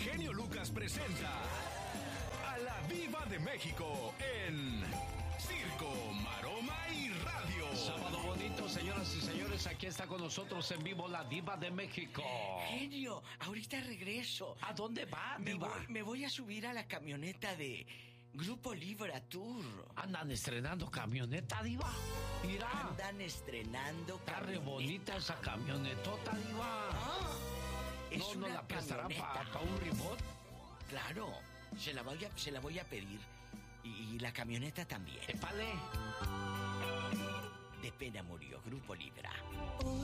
genio Lucas presenta a la Diva de México en Circo, Maroma y Radio. Sábado bonito, señoras y señores, aquí está con nosotros en vivo la Diva de México. Genio, ahorita regreso. ¿A dónde va, Diva? Me voy a subir a la camioneta de Grupo Libra Tour. Andan estrenando camioneta, Diva. Mira. Andan estrenando camioneta. Está re bonita esa camionetota, Diva. ¿No la prestarán para un remote? Claro, se la voy a pedir. Y la camioneta también. ¡Épale! De pena murió Grupo Libra.